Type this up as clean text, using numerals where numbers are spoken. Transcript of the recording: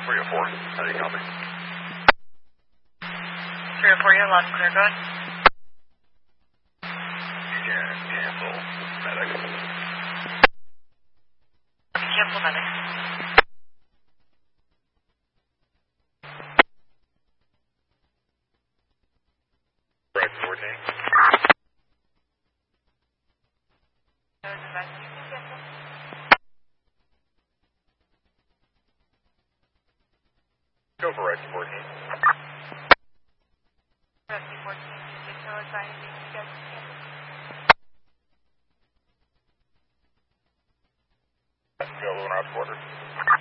304, how do you copy? 304, you're loud and clear, go ahead. Cancel medic. Cancel medic. Correct, 14. Go for right 14. Go Lunar quarter.